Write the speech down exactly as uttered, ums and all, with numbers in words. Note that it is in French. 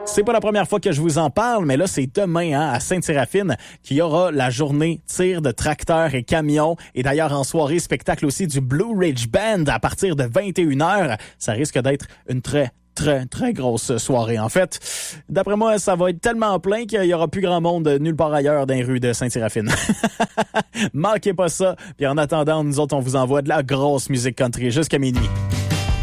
C'est pas la première fois que je vous en parle, mais là, c'est demain hein, à Sainte-Séraphine qu'il y aura la journée tir de tracteurs et camions. Et d'ailleurs, en soirée, spectacle aussi du Blue Ridge Band à partir de vingt et une heures. Ça risque d'être une très, très, très grosse soirée. En fait, d'après moi, ça va être tellement plein qu'il y aura plus grand monde nulle part ailleurs dans les rues de Sainte-Séraphine. Manquez pas ça. Puis en attendant, nous autres, on vous envoie de la grosse musique country jusqu'à minuit.